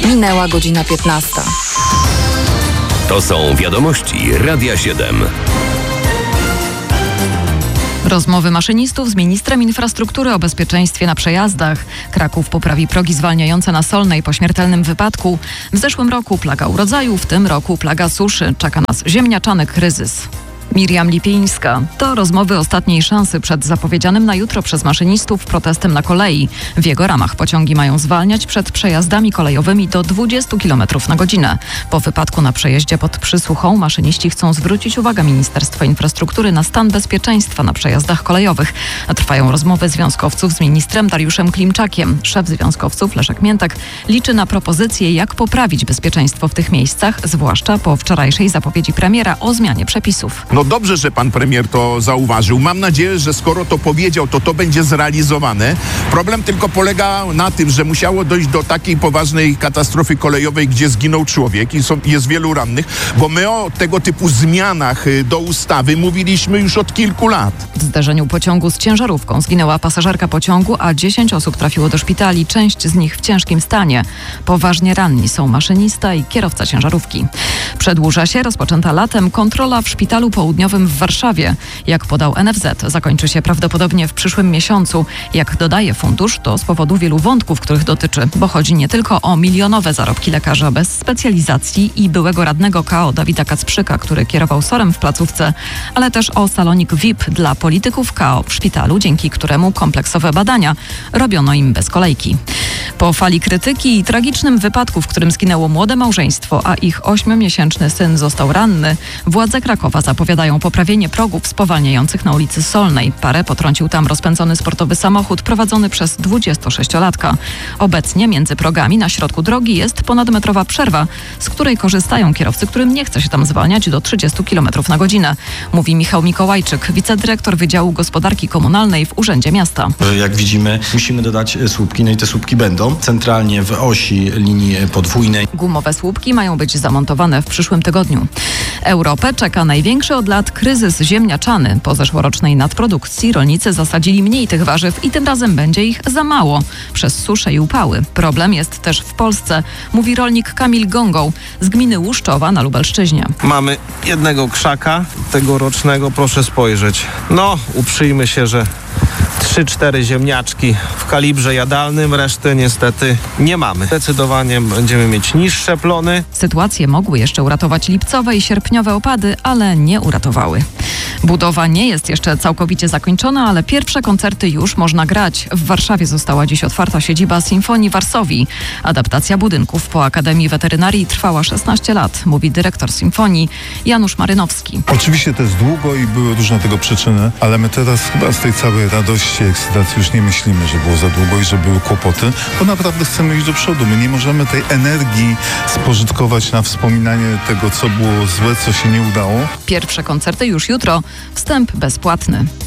Minęła godzina 15. To są wiadomości Radia 7. Rozmowy maszynistów z ministrem infrastruktury o bezpieczeństwie na przejazdach. Kraków poprawi progi zwalniające na Solnej po śmiertelnym wypadku. W zeszłym roku plaga urodzaju, w tym roku plaga suszy. Czeka nas ziemniaczany kryzys. Miriam Lipińska. To rozmowy ostatniej szansy przed zapowiedzianym na jutro przez maszynistów protestem na kolei. W jego ramach pociągi mają zwalniać przed przejazdami kolejowymi do 20 km na godzinę. Po wypadku na przejeździe pod Przysłuchą maszyniści chcą zwrócić uwagę Ministerstwa Infrastruktury na stan bezpieczeństwa na przejazdach kolejowych. Trwają rozmowy związkowców z ministrem Dariuszem Klimczakiem. Szef związkowców Leszek Miętek liczy na propozycje, jak poprawić bezpieczeństwo w tych miejscach, zwłaszcza po wczorajszej zapowiedzi premiera o zmianie przepisów. No dobrze, że pan premier to zauważył. Mam nadzieję, że skoro to powiedział, to będzie zrealizowane. Problem tylko polega na tym, że musiało dojść do takiej poważnej katastrofy kolejowej, gdzie zginął człowiek i jest wielu rannych, bo my o tego typu zmianach do ustawy mówiliśmy już od kilku lat. W zderzeniu pociągu z ciężarówką zginęła pasażerka pociągu, a 10 osób trafiło do szpitali, część z nich w ciężkim stanie. Poważnie ranni są maszynista i kierowca ciężarówki. Przedłuża się rozpoczęta latem kontrola w szpitalu południowym w Warszawie. Jak podał NFZ, zakończy się prawdopodobnie w przyszłym miesiącu. Jak dodaje fundusz, to z powodu wielu wątków, których dotyczy, bo chodzi nie tylko o milionowe zarobki lekarza bez specjalizacji i byłego radnego KO Dawida Kacprzyka, który kierował SOR-em w placówce, ale też o salonik VIP dla polityków KO w szpitalu, dzięki któremu kompleksowe badania robiono im bez kolejki. Po fali krytyki i tragicznym wypadku, w którym zginęło młode małżeństwo, a ich 8-miesięczny syn został ranny, władze Krakowa zapowiadają poprawienie progów spowalniających na ulicy Solnej. Parę potrącił tam rozpędzony sportowy samochód prowadzony przez 26-latka. Obecnie między progami na środku drogi jest ponadmetrowa przerwa, z której korzystają kierowcy, którym nie chce się tam zwalniać do 30 km na godzinę. Mówi Michał Mikołajczyk, wicedyrektor Wydziału Gospodarki Komunalnej w Urzędzie Miasta. Jak widzimy, musimy dodać słupki, no i te słupki będą centralnie w osi linii podwójnej. Gumowe słupki mają być zamontowane w przyszłym tygodniu. Europę czeka największy od lat kryzys ziemniaczany. Po zeszłorocznej nadprodukcji rolnicy zasadzili mniej tych warzyw i tym razem będzie ich za mało przez susze i upały. Problem jest też w Polsce, mówi rolnik Kamil Gągoł z gminy Łuszczowa na Lubelszczyźnie. Mamy jednego krzaka tegorocznego, proszę spojrzeć. No, uprzyjmy się, że 3-4 ziemniaczki w kalibrze jadalnym, reszty niestety nie mamy. Zdecydowanie będziemy mieć niższe plony. Sytuację mogły jeszcze uratować lipcowe i sierpniowe opady, ale nie uratowały. Budowa nie jest jeszcze całkowicie zakończona, ale pierwsze koncerty już można grać. W Warszawie została dziś otwarta siedziba Sinfonii Varsovii. Adaptacja budynków po Akademii Weterynarii trwała 16 lat, mówi dyrektor Sinfonii Janusz Marynowski. Oczywiście to jest długo i były różne tego przyczyny, ale my teraz chyba z tej całej radości, ekscytacji już nie myślimy, że było za długo i że były kłopoty, bo naprawdę chcemy iść do przodu. My nie możemy tej energii spożytkować na wspominanie tego, co było złe, co się nie udało. Pierwsze koncerty już jutro. Wstęp bezpłatny.